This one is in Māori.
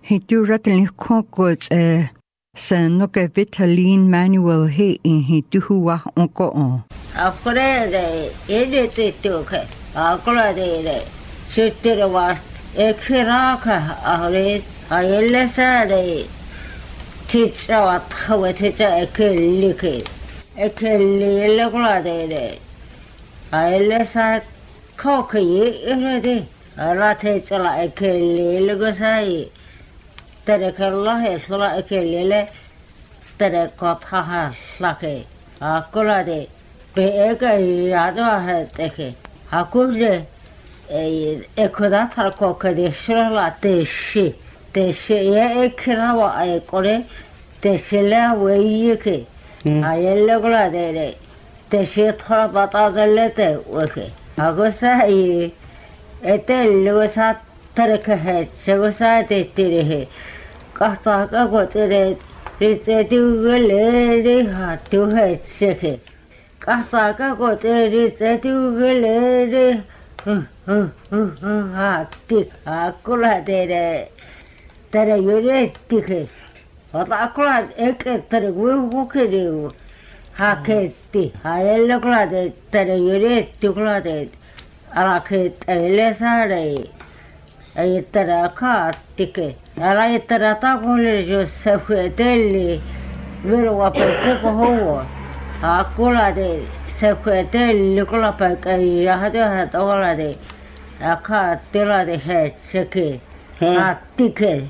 Hiduratli kokots sa noke Vitaline Manuel he in hiduwa onko on. Akore de edete toke. Akora de sutira was ekiraka ahre ayelesa de teacher wat hawe teacher ekelike. Ekelle kula de ayelesa koke ye de ala teacher la ekelle gosai. Tere Allah esla ekelle tere kotha lake. Akora de Eka yadwa heke. Hakuje ekoda tarko de shla teshi. Teshi ye ekra ekore teshila weyeke. Ayelle gola de teshi thora bata delete weke. Agosa ete lusa tarke he chagosa de tere he. Kasa ka go tere ritse tu gele re ha tu he cheke. Kasa ka go tere tu gele ha tik akula tere yure tike ota akula ek tere gu ke de ha ke ti ha ele kula de tere yure tikula de ala ke ele sare ai tere ka tike ala tere ta gole jo se fue dele vero wa pe ko ho Akula de se fue del cola para que ya ha tola de acá tela de he cheque a tique